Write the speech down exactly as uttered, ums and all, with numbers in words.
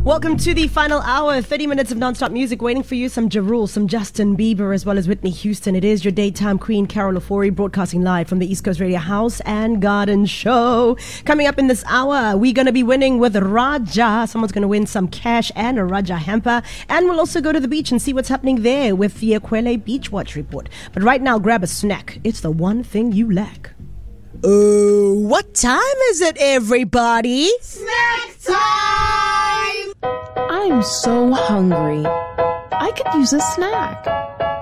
Welcome to the final hour, thirty minutes of non-stop music waiting for you. Some Ja Rule, some Justin Bieber, as well as Whitney Houston. It is your daytime queen, Carol Ofori, broadcasting live from the East Coast Radio House and Garden Show. Coming up in this hour, we're going to be winning with Raja. Someone's going to win some cash and a Raja hamper. And we'll also go to the beach and see what's happening there with the Ekwele Beach Watch report. But right now, grab a snack. It's the one thing you lack. Oh, what time is it, everybody? Snack time! I'm so hungry. I could use a snack.